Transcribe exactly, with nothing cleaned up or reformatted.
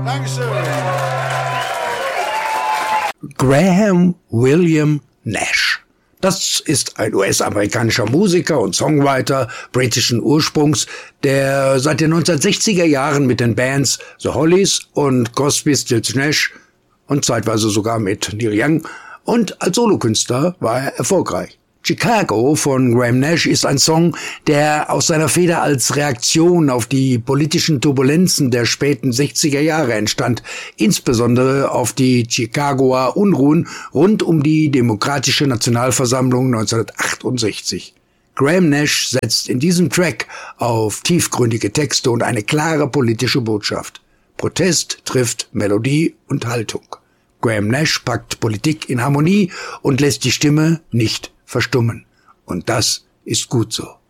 Dankeschön. Graham William Nash. Das ist ein U S-amerikanischer Musiker und Songwriter britischen Ursprungs, der seit den neunzehnhundertsechziger Jahren mit den Bands The Hollies und Crosby, Stills Nash und zeitweise sogar mit Neil Young und als Solokünstler war er erfolgreich. Chicago von Graham Nash ist ein Song, der aus seiner Feder als Reaktion auf die politischen Turbulenzen der späten sechziger Jahre entstand, insbesondere auf die Chicagoer Unruhen rund um die Demokratische Nationalversammlung neunzehnhundertachtundsechzig. Graham Nash setzt in diesem Track auf tiefgründige Texte und eine klare politische Botschaft. Protest trifft Melodie und Haltung. Graham Nash packt Politik in Harmonie und lässt die Stimme nicht verstummen. Und das ist gut so.